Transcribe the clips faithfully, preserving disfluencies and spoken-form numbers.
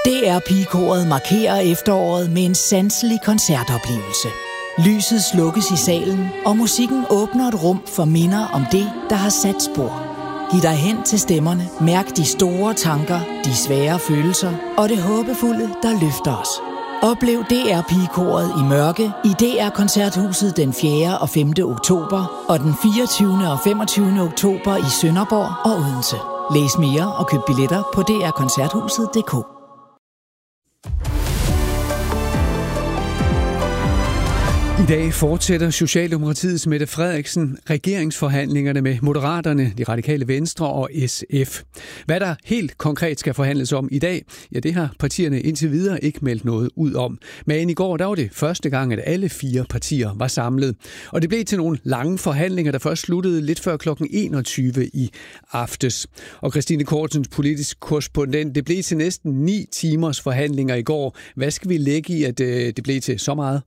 D R-pigekoret markerer efteråret med en sanselig koncertoplevelse. Lyset slukkes i salen, og musikken åbner et rum for minder om det, der har sat spor. Giv dig hen til stemmerne, mærk de store tanker, de svære følelser og det håbefulde, der løfter os. Oplev D R-pigekoret i mørke i D R-koncerthuset den fjerde og femte oktober og den fireogtyvende og femogtyvende oktober i Sønderborg og Odense. Læs mere og køb billetter på d r koncerthuset punktum d k. I dag fortsætter Socialdemokratiets Mette Frederiksen regeringsforhandlingerne med Moderaterne, De Radikale Venstre og S F. Hvad der helt konkret skal forhandles om i dag, ja, det har partierne indtil videre ikke meldt noget ud om. Men i går der var det første gang, at alle fire partier var samlet. Og det blev til nogle lange forhandlinger, der først sluttede lidt før klokken enogtyve i aftes. Og Christine Kortsens politisk korrespondent, det blev til næsten ni timers forhandlinger i går. Hvad skal vi lægge i, at det blev til så meget?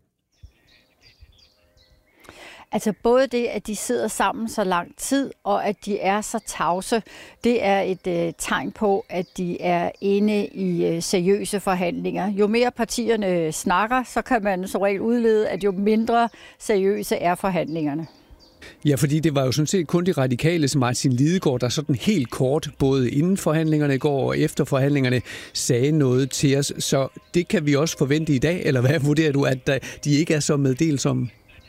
Altså både det, at de sidder sammen så lang tid, og at de er så tavse, det er et øh, tegn på, at de er inde i øh, seriøse forhandlinger. Jo mere partierne snakker, så kan man så regel udlede, at jo mindre seriøse er forhandlingerne. Ja, fordi det var jo sådan set kun de radikale, som Martin Lidegaard, der sådan helt kort, både inden forhandlingerne i går og efter forhandlingerne, sagde noget til os. Så det kan vi også forvente i dag, eller hvad vurderer du, at de ikke er så meddelsomme?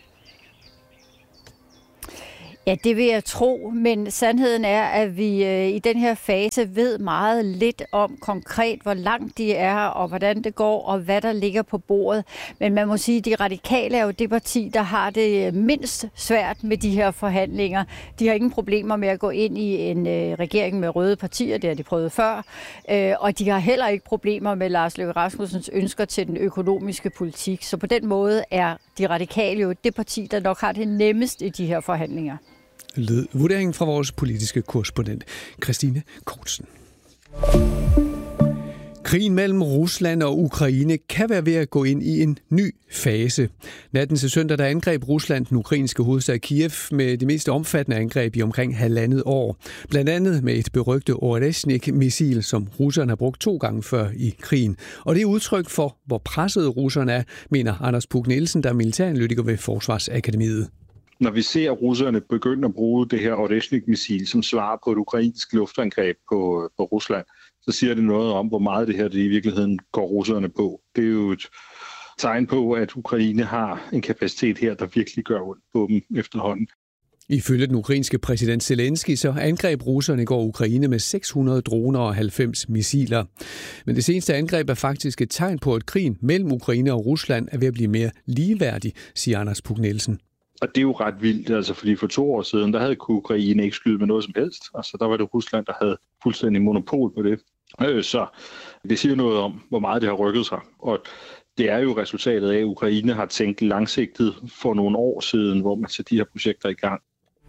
Ja, det vil jeg tro, men sandheden er, at vi øh, i den her fase ved meget lidt om konkret, hvor langt de er, og hvordan det går, og hvad der ligger på bordet. Men man må sige, at de radikale er jo det parti, der har det mindst svært med de her forhandlinger. De har ingen problemer med at gå ind i en øh, regering med røde partier, det har de prøvet før, øh, og de har heller ikke problemer med Lars Løkke Rasmussens ønsker til den økonomiske politik. Så på den måde er de radikale jo det parti, der nok har det nemmest i de her forhandlinger. Lød vurderingen fra vores politiske korrespondent Christine Kortsen. Krigen mellem Rusland og Ukraine kan være ved at gå ind i en ny fase. Natten til søndag der angreb Rusland den ukrainske hovedstad Kiev med det mest omfattende angreb i omkring halvandet år. Blandt andet med et berygtet Oreshnik-missil, som russerne har brugt to gange før i krigen. Og det er udtryk for, hvor pressede russerne er, mener Anders Puk Nielsen, der er militæranalytiker ved Forsvarsakademiet. Når vi ser russerne begynde at bruge det her Oreshnik-missil som svar på et ukrainsk luftangreb på, på Rusland, så siger det noget om, hvor meget det her det i virkeligheden går russerne på. Det er jo et tegn på, at Ukraine har en kapacitet her, der virkelig gør ondt på dem efterhånden. Ifølge den ukrainske præsident Zelensky så angreb russerne i går Ukraine med seks hundrede droner og halvfems missiler. Men det seneste angreb er faktisk et tegn på, at krigen mellem Ukraine og Rusland er ved at blive mere ligeværdig, siger Anders Puk Nielsen. Og det er jo ret vildt, altså fordi for to år siden, der havde Ukraine ikke skyde med noget som helst. Altså der var det Rusland, der havde fuldstændig monopol på det. Så det siger noget om, hvor meget det har rykket sig. Og det er jo resultatet af, at Ukraine har tænkt langsigtet for nogle år siden, hvor man sætter de her projekter i gang.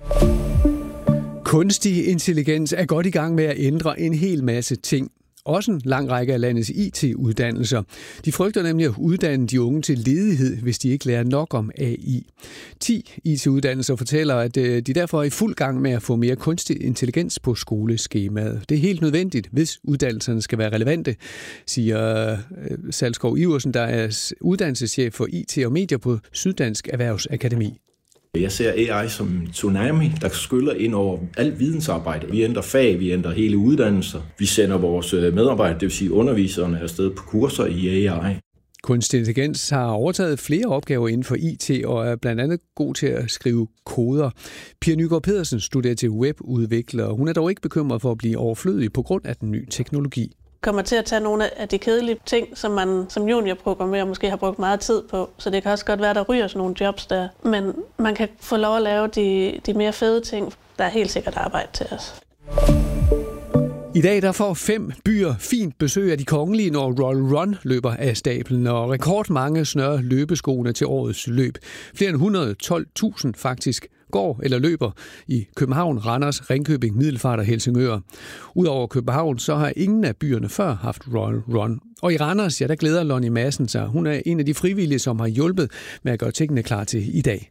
Kunstig intelligens er godt i gang med at ændre en hel masse ting. Også en lang række af landets I T-uddannelser. De frygter nemlig at uddanne de unge til ledighed, hvis de ikke lærer nok om A I. ti I T-uddannelser fortæller, at de derfor er i fuld gang med at få mere kunstig intelligens på skoleskemaet. Det er helt nødvendigt, hvis uddannelserne skal være relevante, siger Salskov Iversen, der er uddannelseschef for I T og medier på Syddansk Erhvervsakademi. Jeg ser A I som en tsunami, der skyller ind over alt vidensarbejde. Vi ændrer fag, vi ændrer hele uddannelser. Vi sender vores medarbejdere, det vil sige underviserne, afsted på kurser i A I. Kunstig intelligens har overtaget flere opgaver inden for I T og er blandt andet god til at skrive koder. Pia Nygaard Pedersen studerer til webudvikler. Hun er dog ikke bekymret for at blive overflødig på grund af den nye teknologi. Kommer til at tage nogle af de kedelige ting, som man som juniorprogrammerer måske har brugt meget tid på. Så det kan også godt være, at der ryger sådan nogle jobs der. Men man kan få lov at lave de, de mere fede ting. Der er helt sikkert arbejde til os. I dag der får fem byer fint besøg af de kongelige, når Royal Run løber af stablen, og rekordmange snører løbeskoene til årets løb. Flere end et hundrede og tolv tusind faktisk går eller løber i København, Randers, Ringkøbing, Middelfart og Helsingør. Udover København, så har ingen af byerne før haft Royal Run. Og i Randers, ja, der glæder Lonnie Madsen sig. Hun er en af de frivillige, som har hjulpet med at gøre tingene klar til i dag. Jeg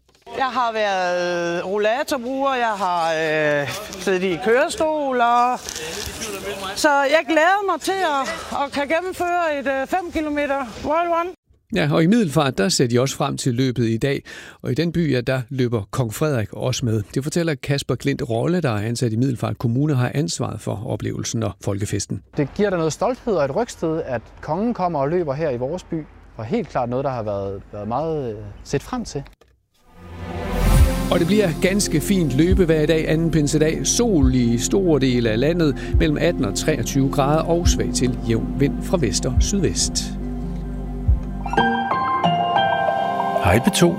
Jeg har været rollatorbruger, jeg har øh, siddet i kørestoler. Så jeg glæder mig til at, at kan gennemføre et øh, fem kilometer Royal Run. Ja, og i Middelfart, der ser de også frem til løbet i dag. Og i den by, ja, der løber Kong Frederik også med. Det fortæller Kasper Klint Rolle, der er ansat i Middelfart Kommune, har ansvaret for oplevelsen og folkefesten. Det giver da noget stolthed og et rygsted, at kongen kommer og løber her i vores by. Og helt klart noget, der har været, været meget set frem til. Og det bliver ganske fint løbe hver dag, anden pinsedag. Sol i store dele af landet, mellem atten og treogtyve grader og svag til jævn vind fra vest og sydvest. Hej P to.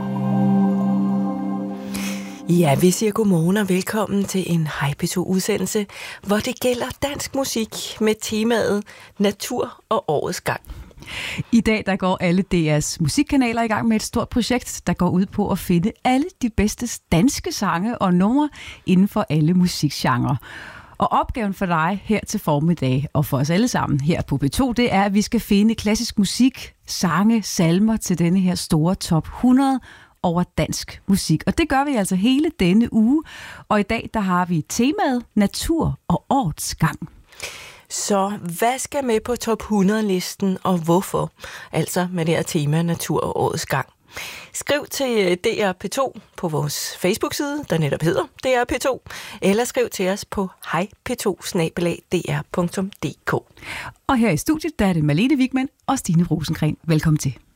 Ja, vi siger godmorgen og velkommen til en Hej P to-udsendelse, hvor det gælder dansk musik med temaet natur og årets gang. I dag der går alle D R's musikkanaler i gang med et stort projekt, der går ud på at finde alle de bedste danske sange og numre inden for alle musikgenrer. Og opgaven for dig her til formiddag, og for os alle sammen her på P to, det er, at vi skal finde klassisk musik, sange, salmer til denne her store top hundrede over dansk musik. Og det gør vi altså hele denne uge. Og i dag der har vi temaet natur og årets gang. Så hvad skal med på top hundrede-listen, og hvorfor? Altså med det her tema natur og årets gang. Skriv til D R P to på vores Facebook-side, der netop hedder D R P to, eller skriv til os på hej p to snabel-a d r punktum d k. Og her i studiet, der er det Malene Wigman og Stine Rosengren. Velkommen til.